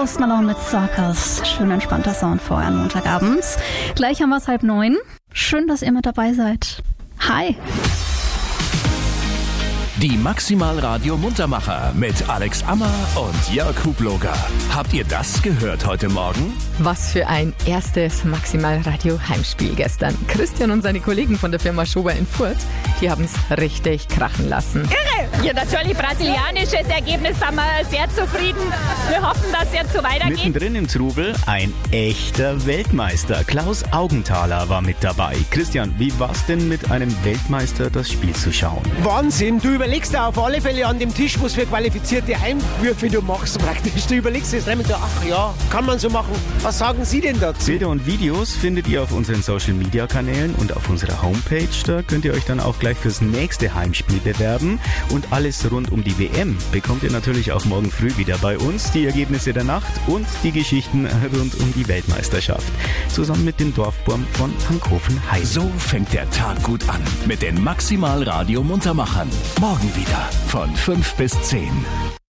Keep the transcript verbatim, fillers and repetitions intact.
Post Malone mit Circus. Schön entspannter Sound vorher am Montagabend. Gleich haben wir es halb neun. Schön, dass ihr mit dabei seid. Hi. Die Maximal Radio Muntermacher mit Alex Ammer und Jörg Hubloger. Habt ihr das gehört heute Morgen? Was für ein erstes Maximal Radio Heimspiel gestern. Christian und seine Kollegen von der Firma Schober in Furth, die haben es richtig krachen lassen. Irre! Ja, natürlich brasilianisches Ergebnis, sind wir sehr zufrieden. Wir hoffen, dass es jetzt so weitergeht. Mittendrin im Trubel ein echter Weltmeister. Klaus Augenthaler war mit dabei. Christian, wie war's denn mit einem Weltmeister das Spiel zu schauen? Wahnsinn, du überlegst da auf alle Fälle an dem Tisch, was für qualifizierte Heimwürfe du machst praktisch. Du überlegst jetzt dreimal, ach ja, kann man so machen. Was sagen Sie denn dazu? Bilder und Videos findet ihr auf unseren Social-Media-Kanälen und auf unserer Homepage. Da könnt ihr euch dann auch gleich fürs nächste Heimspiel bewerben. Und alles rund um die W M bekommt ihr natürlich auch morgen früh wieder bei uns. Die Ergebnisse der Nacht und die Geschichten rund um die Weltmeisterschaft. Zusammen mit dem Dorfburm von Hankhofen-Heide. So fängt der Tag gut an mit den Maximal Radio Muntermachern. Morgen wieder von fünf bis zehn.